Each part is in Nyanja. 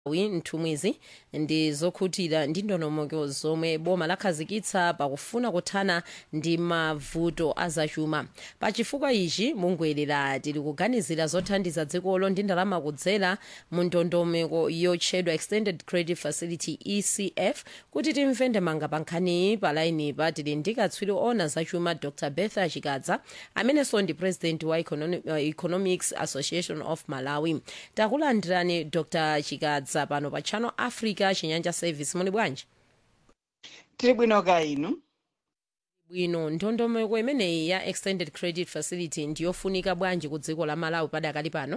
Mthumwizi ndi zokhutira ndi ndondomeko zomwe boma lakhazikitsa pakufuna kuthana ndi mavuto azachuma. Pachifukwa ichi mungwerera tili kuganizira zothandiza dzikolo ndi ndalama kudzera mu ndondomeko yotchedwa Extended Credit Facility ECF kuti timve ndemanga pa nkhaniyi. Pa laini pa tili ndi katswiri ona zachuma Dr Bertha Chikadza amenenso ndi president wa Economics Association of Malawi. Takulandirani Dr Chikadza pano pa Channel Africa Chinyanja Service. Muli bwanji? Tiri bwino ka inu. Bwino. Ndondomeko imeneyi ya Extended Credit Facility ndiyofunika bwanji ku dziko la Malawi padakali pano?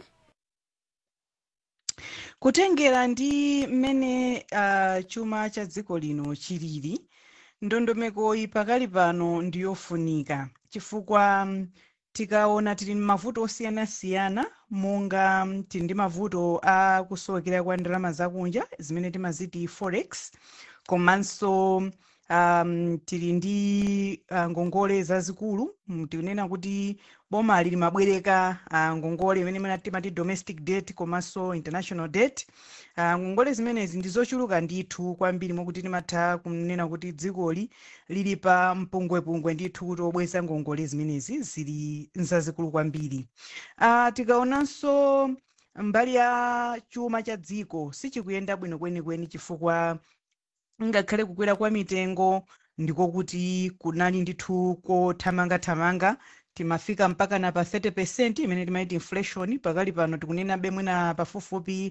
Kutengera ndi mmene chuma cha dziko lino chilili, ndondomeko iyi pakali pano ndiyofunika chifukwa tikaona tili mavuto osiyanasiyana monga tili ndi mavuto a kusowekera kwa ndalama zakunja zimene timaziti forex, komanso tili ndi ngongole zazikulu. Tikunena kuti boma lili mabwereka ngongole imene timati domestic debt komanso international debt. Ngongole zimenezi ndi zochuluka ndithu kwambiri mokuti timatha kunena kuti dzikoli lili pa mpungwepungwe ndithu kuti obweza ngongole zimenezi zili nzazikulu kwambiri. Tikaonanso mbali ya chuma cha dziko sichikuyenda bwino kwenikweni chifukwa ngakhale kukwera kwa mitengo ndiko kuti kunali ndithu kothamangathamanga timafika mpaka na pa 30% imene timaiti inflation. Pakali pano tikunena bemwena pafupifupi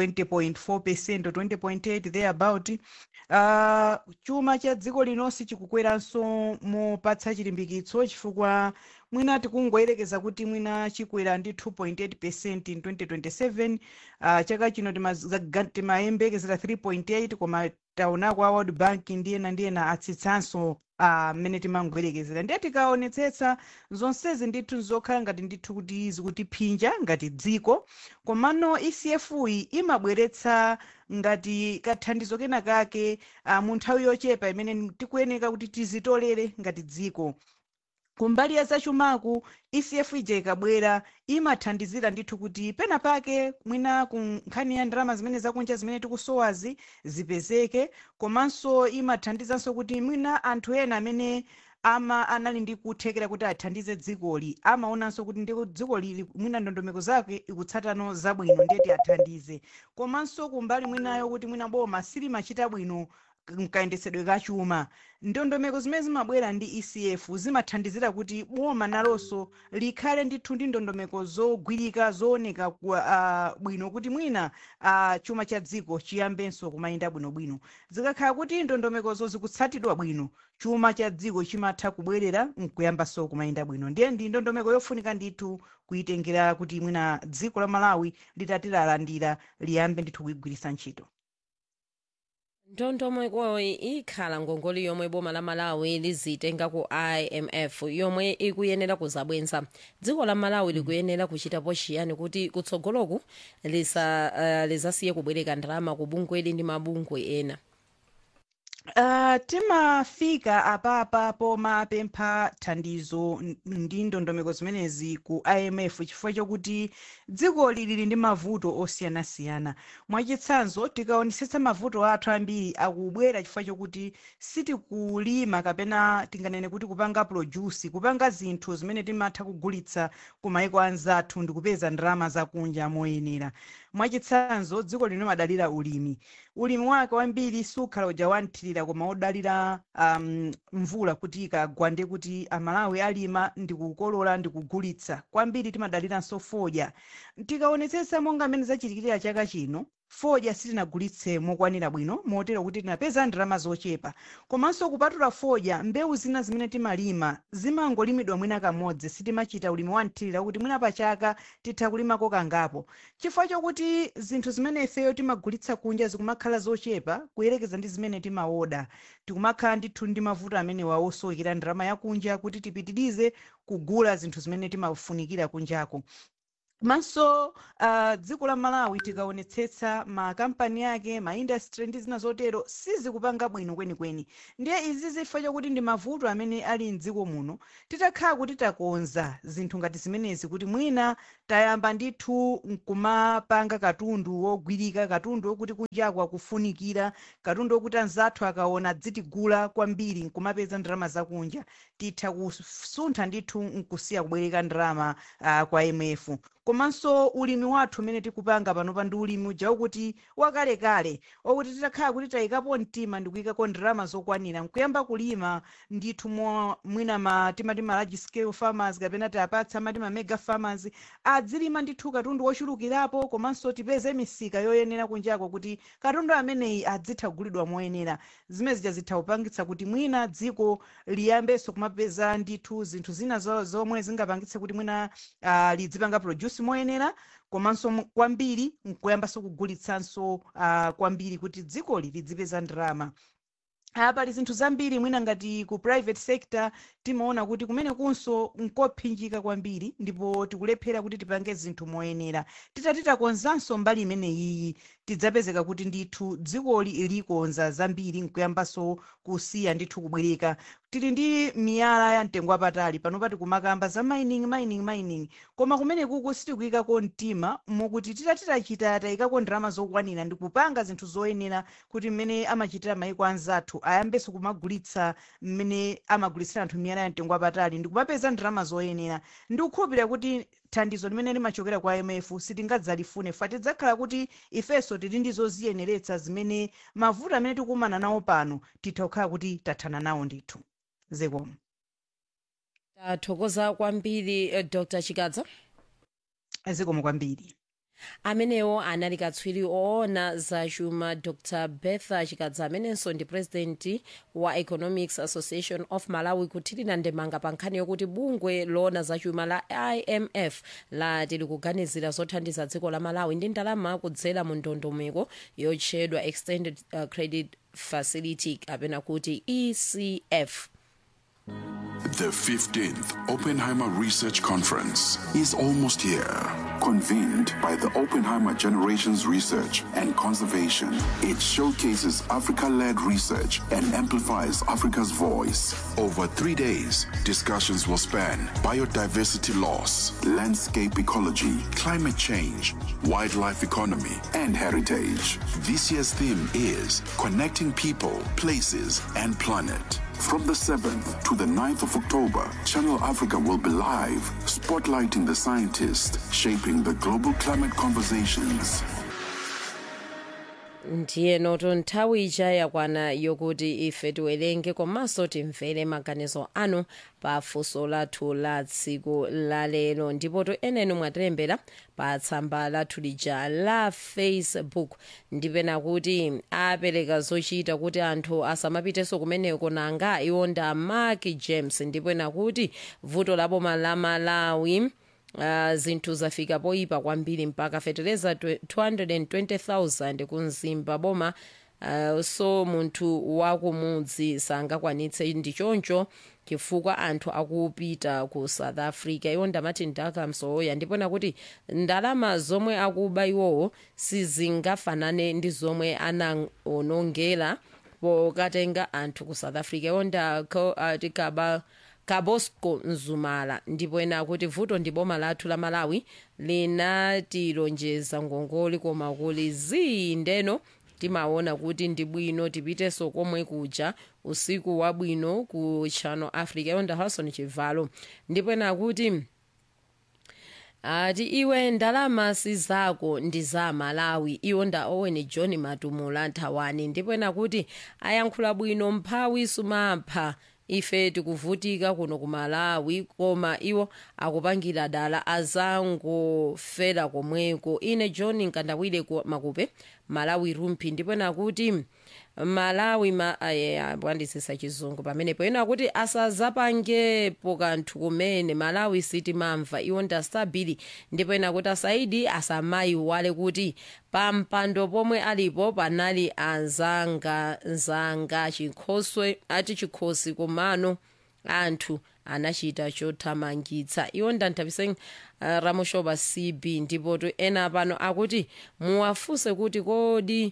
20.4% 20.8 thereabout. Chuma cha dziko linonsi chikukweranso mopatsa chilimbikitso chifukwa mwina tikungoyerekeza kuti mwina chikwera ndi 2.8% in 2027. Chaka chino timayembekezera 3.8 koma taonako a World Bank ndiyena atsitsanso mmene timangoyerekezera. Ndiye tikaonetsetsa zonsezi ndithu zokhala ngati ndithu kuti zikutiphinja ngati dziko, komano ECF iyi imabweretsa ngati kathandizo kena kake mu nthawi yochepa imene tikuyeneka kuti tizitolere ngati dziko. Kumbali ya zachumaku ECF ija ikabwera imathandizira ndithu kuti pena pake mwina ku nkhani ya ndalama zimene zakunja zimene tikusowazi zipezeke, komanso imathandizanso kuti mwina anthu ena amene anali ndi kuthekera kuti athandize dzikoli amaonanso kuti ndi dzikoli mwina ndondomeko zake ikutsatano zabwino ndiyeti athandize. Komanso kumbali mwinayo kuti mwina boma silimachita bwino mkayendetsedwe kachuma, ndondomeko zimene zimabwera ndi ECF zimathandizira kuti boma nalonso likhale ndithu ndi ndondomeko zogwirika zooneka bwino kuti mwina chuma cha dziko chiyambenso kumayenda bwinobwino. Zikakhala kuti ndondomekozo zikutsatidwa bwino, chuma cha dziko chimatha kubwerera nkuyambanso kumayenda bwino. Ndiye ndi ndondomeko yofunika ndithu kuyitengera kuti mwina dziko la Malawi litatilalandira liyambe ndithu kuyigwiritsa ntchito. Ndondomeko ikhala ngongole yomwe boma la Malawi lizitenga ku IMF yomwe ikuyenera kuzabwenza. Dziko la Malawi likuyenera kuchitapo chiyani kuti kutsogoloku lizasiye kubwereka ndalama ku bungweli ndi mabungwe ena? Timafika apapa pomapempha thandizo ndi ndondomeko zimenezi ku IMF chifukwa chokuti dziko lili ndi mavuto osiyanasiyana. Mwachitsanzo tikaonetsetsa mavuto athu ambiri akubwera chifukwa chokuti sitikulima kapena tinganene kuti kupanga produce, kupanga zinthu zimene timatha kugulitsa ku maiko anzathu ndi kupeza ndalama zakunja moyenera. Mwachitsanzo dziko lino madalira ulimi wake wambiri sukhala uja wanthirira koma odalira mvula kuti ikagwa ndi kuti Amalawi alima ndi kukolola ndi kugulitsa. Kwambiri timadaliranso fodya. Tikaonetsetsa monga mmene zachitikira chaka chino, fodya sitinagulitse mokwanira bwino motero kuti tinapeza ndalama zochepa. Komanso kupatula fodya, mbewu zina zimene timalima zimangolimidwa mwina kamodzi, sitimachita ulimi wanthirira kuti mwina pachaka titha kulimako kangapo. Chifukwa chokuti zinthu zimene ifeyo timagulitsa kunja zikumakhala zochepa kuyerekeza ndi zimene timaoda. Tikumakhala ndithu ndi mavuto amene wawosowekera ndalama yakunja kuti tipitirize kugula zinthu zimene timafunikira kunjako. komanso dziko la malawi tikaonetsetsa makampani ake maindastry ndi zina zotero sizikupanga bwino kwenikweni. Ndiye izi zifukwa chakuti ndi mavuto amene ali mdziko muno, titakhala kuti takonza zinthu ngati zimenezi kuti mwina tayamba ndithu nkumapanga katundu wogwirika, katundu wokuti kunjako akufunikira, katundu wokuti anzathu akaona dzitigula kwambiri nkumapeza ndalama zakunja, titha kusuntha ndithu nkusiya kubwereka ndalama kwa IMF. Komanso ulimi wathu umene tikupanga panopa ndi ulimi uja wokuti wakalekale, wokuti titakhala kuti tayikapo mtima ndikuyikako ndalama zokwanira nkuyamba kulima ndithu mwina timati ma large scale farmers kapena tiyapatsa amati ma mega farmers adzilima ndithu katundu wochulukirapo, komanso tipeze misika yoyenera kunjako kuti katundu ameneyi adzitha kugulidwa moyenera. Zimene zitha kupangitsa kuti mwina dziko liyambenso kumapeza ndithu zinthu zina zomwe zingapangitse kuti mwina lidzipanga produce moyenera, komanso kwambiri nkuyambanso kugulitsanso kwambiri kuti dzikoli lidzipeza ndalama. Pali zinthu zambiri mwina ngati ku private sector timaona kuti kumene kunso nkophinjika kwambiri ndipo tikulephera kuti tipange zinthu moyenera. Titakonzanso mbali imeneyi tidzapezeka kuti ndithu dzikoli likonza zambiri nkuyambanso kusiya ndithu kubwereka. Tili ndi miyala ya mtengo wapatali panopa tikumakamba za mining, koma kumene kuko sitikuyikako mtima mokuti titachita tayikako ndalama zokwanira ndikupanga zinthu zoyenera kuti mmene amachitira mayiko anzathu ayambenso kumagulitsa mmene amagulitsira anthu miyala ya mtengo wapatali ndikumapeza ndalama zoyenera. Ndikukhulupirira kuti thandizo limene limachokera kwa IMF sitingadzalifune fa tidzakhala kuti ifenso tili ndi zoziyeneretsa zimene mavuto amene tikumana nawo pano titha kukhala kuti tathana nawo ndithu. Zikomo. Tathokoza kwambiri Dr. Chikadza. Zikomo kwambiri. Amenewo anali katswiri oona za chuma Dr. Bertha Chikadza amenenso ndi president wa Economics Association of Malawi kuthirira ndemanga pa nkhani yokuti bungwe loona za chuma la IMF lati likuganizira zothandiza dziko la Malawi ndi ndalama kudzera mu ndondomeko yotchedwa Extended Credit Facility kapena kuti ECF. The 15th Oppenheimer Research Conference is almost here. Convened by the Oppenheimer Generations Research and Conservation, it showcases Africa-led research and amplifies Africa's voice. Over 3 days, discussions will span biodiversity loss, landscape ecology, climate change, wildlife economy, and heritage. This year's theme is Connecting People, Places, and Planet. From the 7th to the 9th of October, Channel Africa will be live, spotlighting the scientists shaping the global climate conversations. Ndiye noto nthawi ija yakwana yokuti ife tiwerenge komanso timvere maganizo anu pa funso lathu la tsiku lalero ndipo to enenu mwatilembera pa tsamba lathu lija la Facebook ndipena kuti apereka zochita kuti anthu asamapitenso kumeneko nanga iwonda Mark James ndipena kuti vuto la boma la Malawi zinthu zafika poyipa kwambiri mpaka fetereza 220,000 kunzimba boma so munthu wakumudzi sangakwanitse ndichoncho chifukwa anthu akupita ku South Africa. Iwo ndamati ndakamsoya ndipona kuti ndalama zomwe akuba iwowo sizingafanane ndi zomwe anaonongera pokatenga anthu ku South Africa. Iwo ndakaba Kabosco Nzumala ndipo ena kuti vuto ndi boma lathu la Malawi linatilonjeza ngongoli koma kuli ndeno timaona kuti ndi bwino tipitenso komwe kuja usiku wabwino ku Channel Africa. Yonda Hasson Chivalo ndipo ena kuti ati iwe ndalama sizako ndi za Malawi. Iwo nda Owen John Matumula Nthawani ndipo ena kuti ayankhula bwino mphawi sumapha ife tikuvutika kuno ku Malawi koma iwo akupangira dala azangofera komweko. Ine John Nkandawire ku Makupe Malawi Rumpi ndipo nakuti Malawi bwandisisa chizungu pamenepo ena kuti asazapangepo kanthu kumene Malawi sitimamva. Iwo ndastabili ndipo ena kuti asaidi asamayi wale kuti pampando pomwe alipo panali anzanga chikhoswe ati chikhosi kumano anthu anachita chothamangitsa. Iwo ndanthabise Ramushoba CB ndipo ena pano akuti muwafunse kuti kodi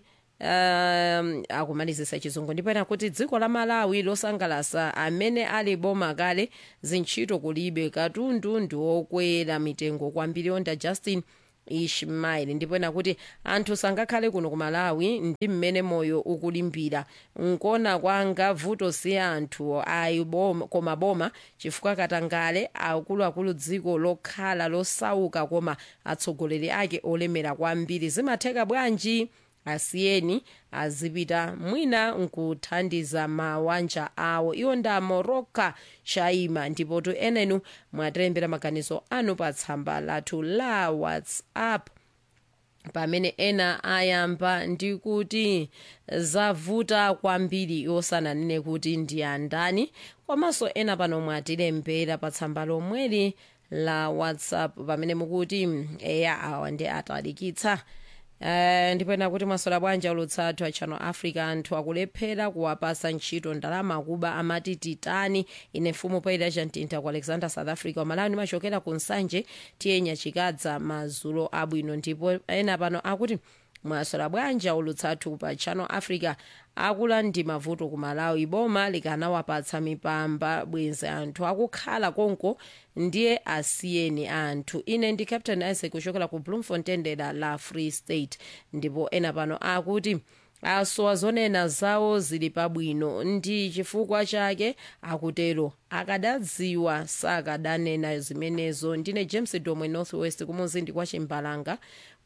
akumalizisa chizungu ndipo ena kuti dziko la Malawi losangalasa amene ali boma kale zintchito kulibe katundu ndi okwera mitengo kwambiri. Onda Justin Ishmael ndipo ena kuti anthu sangakhale kuno ku Malawi ndi mmene moyo ukulimbira. Nkona kwanga vuto si anthu ayi koma boma chifukwa katangale akuluakulu dziko lokhala losauka koma atsogoleri ake olemera kwambiri. Zimatheka bwanji asiyeni azipita mwina nkuthandiza mawanja awo. Iwo nda Moroka Shaima ndipo enenu mwatilembera maganizo anu pa tsamba lathu la WhatsApp pamene ena ayamba ndi kuti zavuta kwambiri osananene kuti ndi andani. Komanso ena pano mwatilembera pa tsamba lomweli la WhatsApp pamene mukuti eya awa ndi atalikitsa. Ndipo ena kuti mwasola bwanja ulutsathu a Channel Africa anthu akulephera kuwapasa ntchito ndalama kuba amati titani. Ine mfumu Paida Jantinta ku Alexander South Africa Malawi nimachokera ku Nsanje tiyenya chikadza mazulo abwino. Ndipo ena pano akuti mwasola bwanja ulutsathu pa Channel Africa akula ndi mavuto ku Malawi boma likanawapatsa mipamba bwenzi anthu akukhala konko ndiye asiyeni anthu. Ine ndi Captain Isaac kuchokera ku Bloemfontein dera la Free State. Ndipo ena pano akuti asowa zonena zawo zili pabwino ndi chifukwa chake akutero akadadziwa sakadanena zimenezo. Ndine James Domwe Northwest kumuzindi kwa Chimbalanga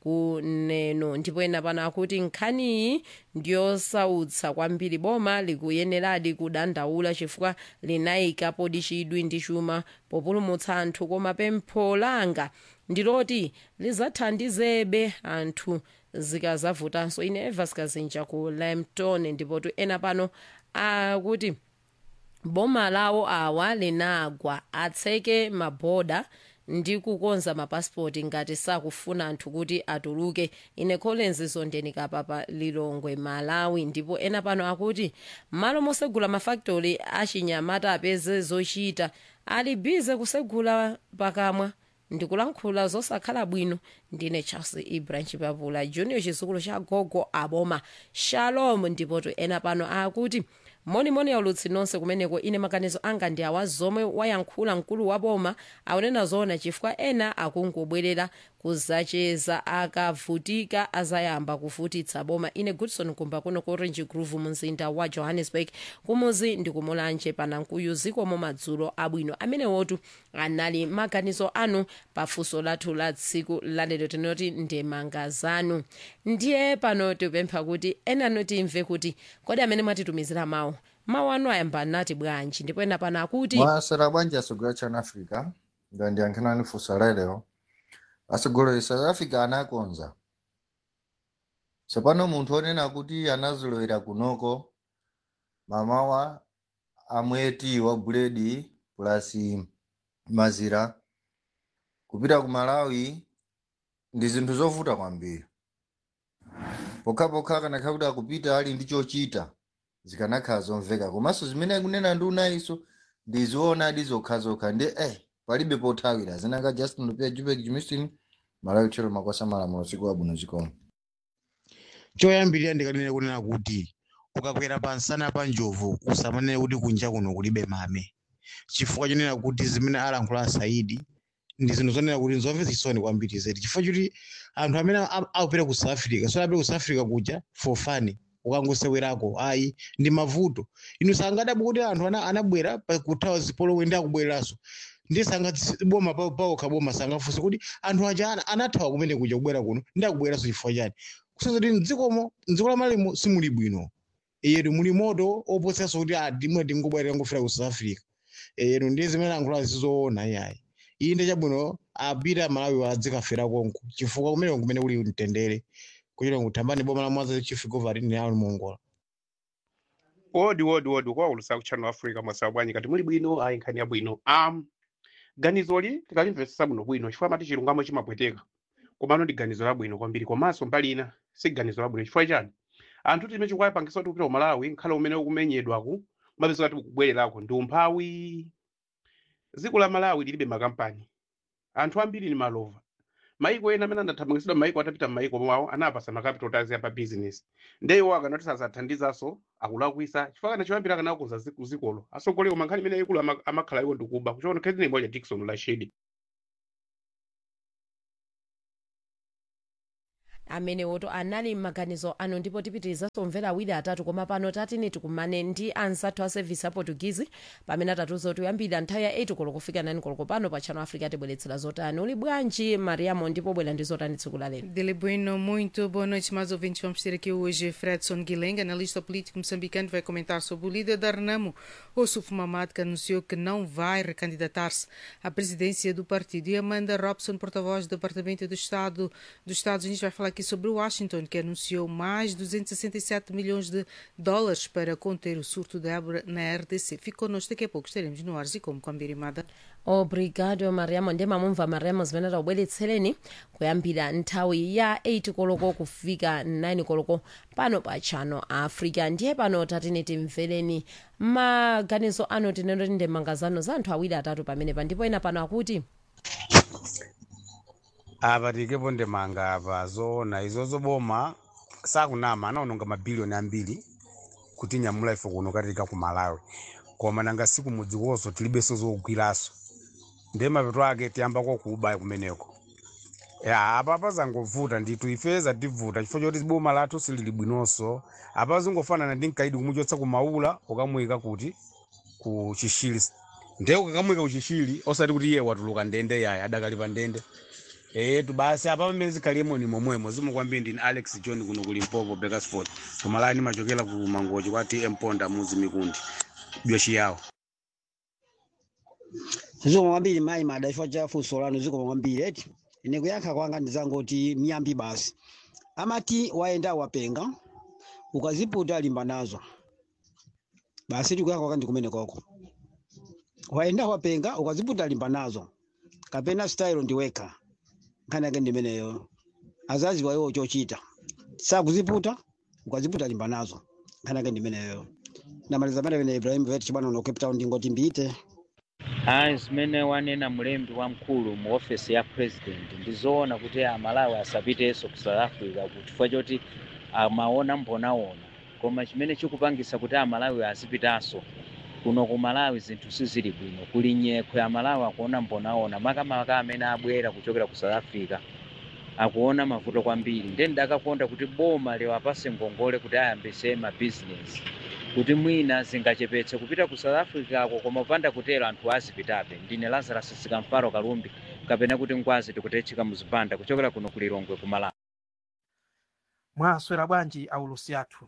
kuneno. Ndipo ena pano akuti nkhaniyi ndiyosautsa kwambiri boma likuyeneradi kudandaula chifukwa linayika podi chidwi ndi chuma populumutsa anthu koma pempho langa ndiloti lizathandizebe anthu zikazavutanso. Ine Evas Kazinja ku Lampton. Ndipo ena pano akuti boma lawo awa linagwa atseke maboda ndi kukonza mapasipoti ngati sakufuna anthu kuti atuluke. Ine Collins Zondeni kapapa Lilongwe Malawi. Ndipo ena pano akuti malo mosegula mafactory achinyamata apeze zochita ali bize kusegula pakamwa ndikulankhula zosakhala bwino. Ndine Charles Ibrahim Chipapula Junior chizukulu cha gogo aboma Shalom. Ndipo ena pano akuti moni yaulutsi nonse kumeneko. Ine maganizo anga ndi awa zomwe wayankhula mkulu wa boma aunena zoona chifukwa ena akungobwerera kuzacheza akavutika azayamba kufutitsa boma. Ine Goodson Kumba kuno ku Orange Grove mumzinda wa Johannesburg kumuzi ndi kumulanje panankuyu zikomo madzulo abwino. Amene wotu anali maganizo anu pafunso lathu la tsiku lalero tinoti ndemanga zanu. Ndiye pano tipempha kuti ena timve kuti kodi amene mwatitumizira mawu anu ayamba nati bwanji. Ndipo ena pano akuti mwasera bwanji asogolera Channel Africa ndiyankhanani funso lero. Asogolera South Africa anakonza tsopano munthu onena kuti anazolowera kunoko mamawa amweti wa buledi plus mazira kupita ku Malawi ndi zinthu zovuta kwambiri. Pokhapokha kanakhala kuti akupita ali ndi chochita zikanakhala zomveka komanso zimene akunena nduna iso ndiziona zokha ndi palibe pothawira. Zinanga Justin Lupia Jupek Jimistin Malawi chero makwasa malamulo siku abwino zikomo. Choyambirira ndikanene kunena kuti ukakwera pansana pa njovu usamanene kuti kunja kuno kulibe mame. Chifukwa chonena kuti zimene alankhula Saidi ndi zinthu zonena kuti nzomvetsa chisoni kwambiri zedi. Chifukwa choti anthu amene akupita ku South Africa so apita ku South Africa kuja for fun ukangosewerako ayi ndi mavuto. Inu sangadabwe kuti anthu anabwera kuthawa zipolo wenda akubwereranso ndi boma pawo kaboma sangafunse kuti anthu aja anathawa kumene kuja kubwera kuno ndi akubwereranso chifukwa chani. Kusenza kuti mdziko la Malawi simuli bwino. Yetu muli moto oposaso kuti dimwe tingobwerera ngofika ku South Africa. Yetu ndi zimene alankhula zizoona yayi. Iyi ndi chabwino apita Malawi adzikafera konko chifukwa kumene kuli mtendere. Kuchira ngutambani boma la Mwanza Chief Governor ni alu Mongola. Wodi kwa ulusa ku Channel Africa mwasabwanyi kati muli bwino ayi nkhani ya bwino. Ganizoli tikalimvetsa bwino bwino chifukwa mati chilungamo chimapweteka. Komano ndi ganizo la bwino kwambiri komanso mbali ina si ganizo la bwino chifukwa chani. Anthu timene chikwaye pangisa kuti upita ku Malawi nkhala umene ukumenyedwaku mapeza kuti kubwererako ndi umphawi dziko la Malawi lilibe makampani, anthu ambiri ni malova. Maiko ena amene anathamangitsidwa maiko atapita maiko mwawo anapasa makapital tax pa business. Ndeyo akanati sazathandizaso akulakwisa chifukwa kana choyambira akanakuza zikolo asogoleko mankhani imene ikulu amakhala iwo ndikuba kuchona khezi nimboja Dickson Rashid. amene woto anali m'maganizo ano ndipo tipitirizanso mvera awiri atatu koma pano tatini tikumane ndi anzathu a service ya Portuguese pamene atatuza kuti kuyambira nthawi ya 8 koloko kufika 9 koloko pano pa Channel Africa tibweretsera zotani. Uli bwanji Mariamo, ndipo bwera ndi zotani tsiku la lero? Dele Bueno, muito boa noite, mais ouvintes. Vamos ter aqui hoje Fredson Guilherme, analista político moçambicano, vai comentar sobre o líder da Renamo, Ossuf Mahamat, que anunciou que não vai recandidatar-se à presidência do partido. E Amanda Robson, porta-voz do Departamento do Estado dos Estados Unidos, vai falar aqui sobre Washington, que anunciou mais 267 milhões de dólares para conter o surto de ébola na RDC. Fique connosco, daqui a pouco estaremos no ar e como com a Birimada. Obrigado Mariamo. Ndema mumva Mariamo zimene tabweretsereni kuyambira nthawi ya 8 koloko kufika 9 koloko pano pa Channel Africa. Ndiye pano tatini timvereni maganizo ano tineno ndi mangazano za anthu awiri atatu pamene pa ndipo ena pano akuti apa tikepo ndemanga apa zoona izozo boma sakunama anaononga mabiliyoni ambiri kuti nyamula ifo kuno katika ku Malawi koma nanga siku mudzikoso tilibenso zogwiraso ndiye mapeto ake tiyamba kuba kumeneko ya apa pazangovuta nditu ifeza tivuta chifukwa choti boma lathu silili bwinonso apa zingofanana ndi mkaidi kumuchotsa ku Maula ukamuyika kuti ku Chishili ndiye ukamuyika ku Chishili osati kuti iye watuluka ndende yaya adakalipa ndende tubasi apa pamene zikhalimo ni momwemo zimwe kwambiri ndini Alex John kuno ku Limpopo Bakersford kumalani machokera ku Mangochi kwa TM Ponda muzi Mikundi byoshi yawo ziko mwambiri mai madaifo chafu solano ziko mwambiri eti ine kuyankha kwanga ndizangoti miyambi basi amati waenda wapenga ukaziputa limba nazo basi tikuyankha kwanga ndikumene koko waenda wapenga ukaziputa limba nazo kapena style ndiweka kana yake ndimeneyo azazi wayo chochita sakuziputa ukaziputa limba nazo kana yake ndimeneyo namaliza pale vile Ibrahim Vet bwana no Cape Town ndingoti mbite zimene wanena mlembi wamkulu mu office ya president ndizoona kuti Malawi asapiteso ku South Africa chifukwa choti amaona mbonaona koma chimene chikupangisa kuti Malawi asipitaso kuno ku Malawi zinthu sizili bwino kuli nyekhwe Malawi akuona mbonaona makamaka amene abwera kuchokera ku South Africa akuona mavuto kwambiri ndiye ndakakonda kuti boma leo apase ngongole kuti ayambise ma business kuti mwina zingachepetse kupita ku South Africa koma panda kutero anthu azipitabe. Ndine Lazarus Sikamfaro Kalumbi kapena kuti ngwazi tikutechika muzipanda kuchokera kuno ku Lilongwe ku Malawi. Mwaswera bwanji aulusi athu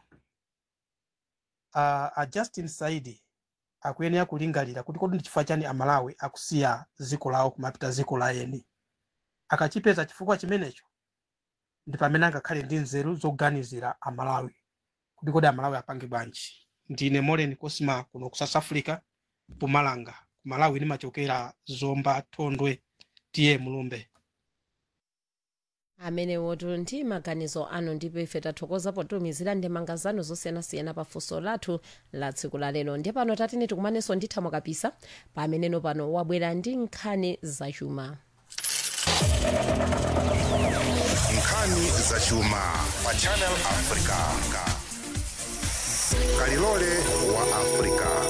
a Justin Saidi akuyenera kulingalira kuti kodi chifukwa chani Malawi akusiya ziko lawo kumapita ziko la eni akachipeza chifukwa chimenecho ndi pamene angakhale ndi nzeru zoganizira Malawi kuti kodi Malawi apange bwanji. Ndine Molen Kosima kuno ku South Africa Mpumalanga ku Malawi ni machokera Zomba Thondwe tiye Mulumbe. amene woto ndi maganizo ano ndipo ife tathokoza potumizira ndi mangazano zosiyanasiyana pa funso lathu la tsiku la lero. Ndiye pano tatini tikumanenso ndi Thamo Kapisa pameneno pano wabwera ndi nkhani zachuma. Nkhani zachuma pa Channel Africa. Kalilole wa Africa.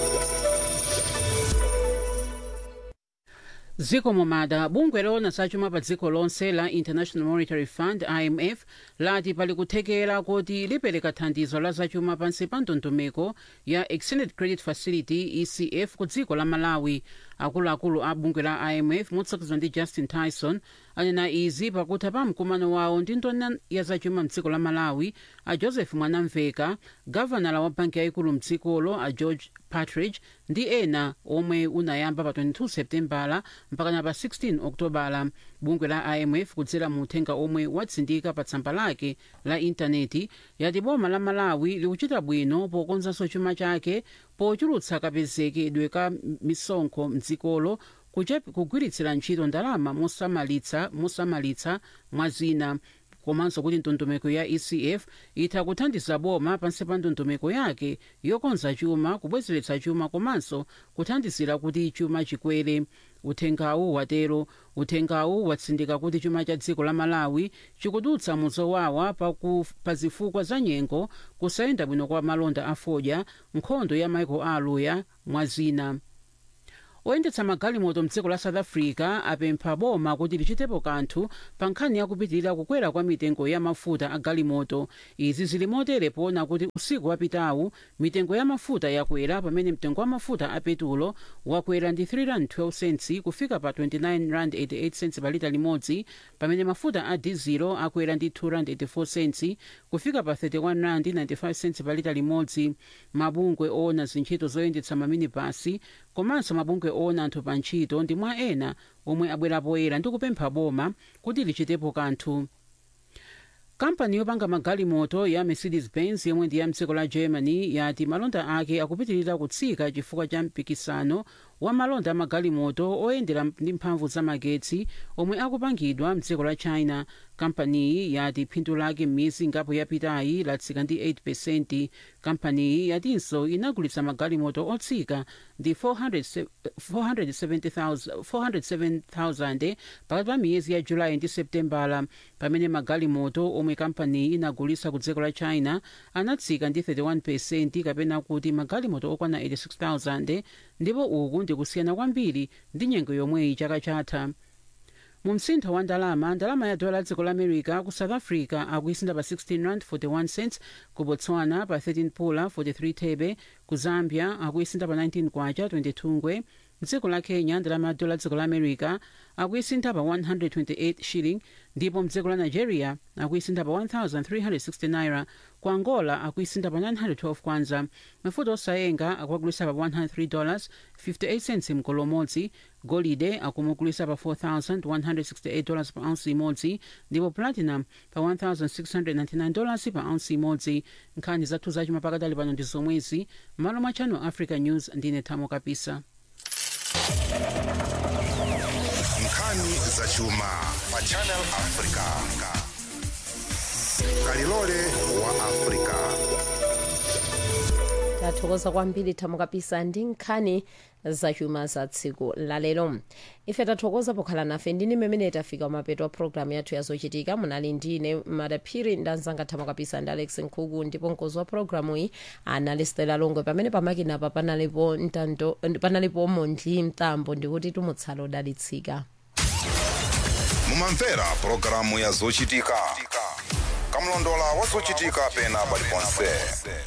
Ziko momada bungwe lona zachuma pa dziko lonse la International Monetary Fund IMF lati pali kuthekera kuti lipereka thandizo la zachuma pansi pa ndondomeko ya Extended Credit Facility ECF ku dziko la Malawi. Akuluakulu a bungwe la IMF motsogozedwa ndi Justin Tyson anena izi pakutha pa mkumano wawo ndi nduna ya zachuma mdziko la Malawi a Joseph Mwanamveka, gavanala wa banki yaikulu mdzikolo a George Partridge ndi ena omwe unayamba pa 22 Septembala mpaka pa 16 Oktobala. Bungwe la IMF kudzera mu uthenga omwe watsindika pa tsamba lake la intaneti yati boma la Malawi likuchita bwino pokonzanso chuma chake pochulutsa kapezekedwe ka misonkho mdzikolo kugwiritsira ntchito ndalama mosamalitsa mwazina komanso kuti ndondomeko ya ecf itha kuthandiza boma pansi pa ndondomeko yake yokonza chuma, kubwezeretsa chuma komanso kuthandizira kuti chuma chikwere. Uthengawu watero. Uthengawu watsindika kuti chuma cha dziko la Malawi chikudutsa muzowawa pa zifukwa za nyengo, kusayenda bwino kwa malonda afodya, nkhondo ya Michael Aluya mwazina. Oyendetsa magalimoto mdziko la South Africa apempha boma kuti lichitepo kanthu pa nkhani yakupitirira kukwera kwa mitengo ya mafuta a galimoto. Izi zili motere poona kuti usiku wapitawu mitengo ya mafuta yakwera, pamene mtengo wa mafuta a petulo wakwera ndi 3 rand 12 cents kufika pa 29 rand 88 cents pa lita limodzi, pamene mafuta a dizilo akwera ndi 2 rand 84 cents kufika pa 31 rand 95 cents pa lita limodzi. Mabungwe oona zintchito zoyendetsa maminibasi komanso mabungwe oona anthu pa ntchito ndi mwa ena omwe abwera poyera ndi kupempha boma kuti lichitepo kanthu. Kampani yopanga magalimoto ya Mercedes-Benz yomwe ndi ya mdziko la Germany yati malonda ake akupitirira kutsika chifukwa cha mpikisano wa malonda a magalimoto oyendera ndi mphamvu za magetsi omwe akupangidwa mdziko la China. Kampaniyi yati phindu lake m'miyezi ingapo yapitayi latsika ndi 8%. Kampaniyi yatinso inagulitsa magalimoto otsika ndi 407,000 pakati pa miyezi ya Julayi ndi Septembala, pamene magalimoto omwe kampaniyi inagulitsa ku dziko la China anatsika ndi 31%, kapena kuti magalimoto okwana 86,000, ndipo uku ndikusiyana kwambiri ndi nyengo yomweyi chaka chatha. Mu msintho wa ndalama ya dola dziko la America ku South Africa akuisinda pa 16 rand 41 cents, ku Botswana pa 13 pula 43 thebe, ku Zambia akuisinda pa 19 kwacha 22 ngwe. Mdziko la Kenya ndalama ya dola dziko la America akuisinda pa 128 shilling, ndipo mdziko la Nigeria akuisinda pa 1,360 naira. Ku Angola akuisinda pa 912 kwanza. Mafuta osayenga akuagulisa pa $103.58 mkolo umodzi. Golide akumugulisa pa $4,168 pa ounce imodzi, ndipo platinum pa $1,699 pa ounce imodzi. Nkhani zathu zachuma pakadali pano ndi zomwezi. Malo mwa Channel Africa News ndine Thamo Kapisa. Nkhani zachuma pa Channel Africa. Kalilole wa Africa. Tathokoza kwambiri Thamo Kapisa ndi nkhani zachuma za tsiku lalero. Ife tathokoza pokhala nafe ndine mmene tafika mapeto a programu yathu yazochitika. Munali ndine Madaphiri ndanzanga Thamo Kapisa ndi Alex Nkhuku, ndipo mkonzi wa programu iyi anali Stella Longwe, pamene pamakina pa panalipo Mondli Mtambo, ndikuti tumutsala odalitsika. Mumamvera programu ya zochitika. Kamlondola wa zochitika pena paliponse.